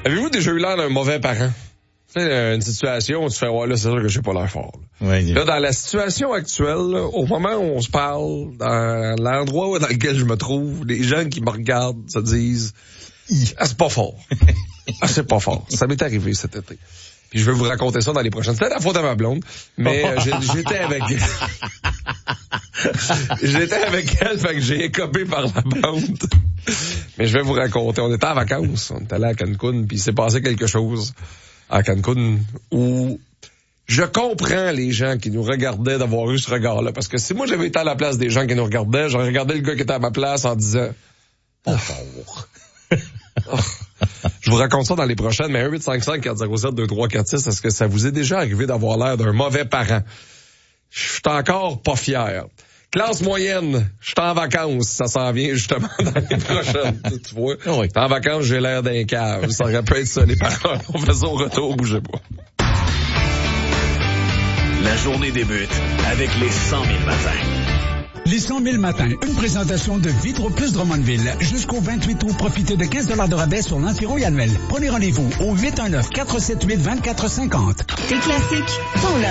Avez-vous déjà eu l'air d'un mauvais parent? Tu sais, une situation où tu fais, ouais, là, c'est sûr que j'ai pas l'air fort. Là, dans la situation actuelle, là, au moment où on se parle, dans l'endroit dans lequel je me trouve, les gens qui me regardent se disent, ah, c'est pas fort. Ah, c'est pas fort. Ça m'est arrivé cet été. Puis je vais vous raconter ça dans les prochaines. C'était la faute à ma blonde, mais j'étais avec elle. J'étais avec elle, fait que j'ai écopé par la bande. Mais je vais vous raconter. On était en vacances. On était allé à Cancun, puis il s'est passé quelque chose à Cancun où je comprends les gens qui nous regardaient d'avoir eu ce regard-là. Parce que si moi j'avais été à la place des gens qui nous regardaient, j'aurais regardé le gars qui était à ma place en disant « Pas fort. » Je vous raconte ça dans les prochaines, mais 1-855-407-2346, est-ce que ça vous est déjà arrivé d'avoir l'air d'un mauvais parent? Je suis encore pas fier. Classe moyenne, je suis en vacances, ça s'en vient justement dans les prochaines. Tu vois? Oui. En vacances, j'ai l'air d'un cave. Ça aurait pu être ça, les parents. On fait ça au retour, bougez pas. La journée débute avec les 100 000 matins. Les 100 000 matins, une présentation de Vitro Plus Drummondville. Jusqu'au 28 août, profitez de 15 $ de rabais sur l'anti-rouille annuel. Prenez rendez-vous au 819-478-2450. T'es classique, ton